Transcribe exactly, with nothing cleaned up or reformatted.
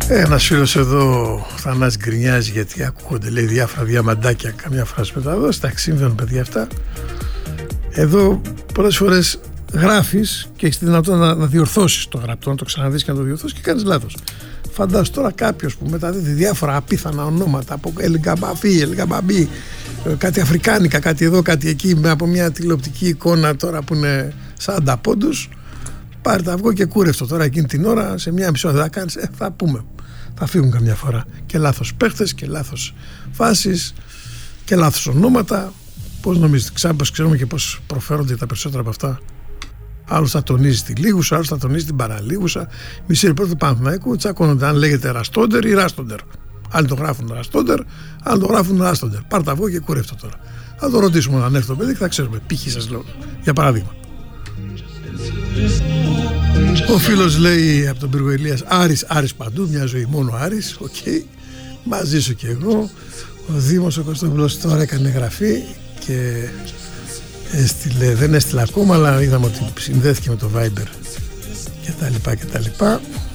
Ένας φίλος εδώ, ο Θανάσης, γκρινιάζει γιατί ακούγονται, λέει, διάφορα διαμαντάκια καμιά φράση μεταδόση. Εντάξει, συμβαίνουν παιδιά αυτά. Εδώ πολλές φορές γράφεις και έχεις τη δυνατότητα να, να διορθώσεις το γραπτό, να το ξαναδείς και να το διορθώσεις και κάνεις λάθος. Φαντάσου τώρα κάποιος που μεταδίδει διάφορα απίθανα ονόματα από Ελγκαμπαφή, Ελγκαμπαμπή, κάτι αφρικάνικα, κάτι εδώ, κάτι εκεί, από μια τηλεοπτική εικόνα τώρα που είναι σαράντα πόντους. Πάρε τα αυγό και κούρευτο τώρα εκείνη την ώρα, σε μια μισή ώρα θα κάνεις, ε, θα πούμε. Θα φύγουν καμιά φορά και λάθος παίχτες και λάθος φάσεις και λάθος ονόματα. Πώς νομίζετε, ξέρω, πώς ξέρουμε και πώς προφέρονται τα περισσότερα από αυτά. Άλλος θα τονίζει τη Λίγουσα, άλλος θα τονίζει την Παραλίγουσα. Μισή ρεπόρτερ του Παναθηναϊκού τσακώνονται αν λέγεται Ραστόντερ ή Ράστοντερ. Άλλοι το γράφουν Ραστόντερ, άλλοι το γράφουν Ράστοντερ. Πάρ' τα αυγό και κούρευτο τώρα. Θα το ρωτήσουμε όταν έρθει το παιδί και θα ξέρουμε. Π.χ. σας λέω, για παράδειγμα. Ο φίλος λέει από τον πύργο Ηλίας, Άρης, Άρης παντού, μια ζωή μόνο Άρης. Οκ, okay. Μαζί σου και εγώ. Ο Δήμος ο Κωνσταντόπουλος τώρα έκανε γραφή και έστειλε, δεν έστειλε ακόμα, αλλά είδαμε ότι συνδέθηκε με το Viber και τα λοιπά και τα λοιπά.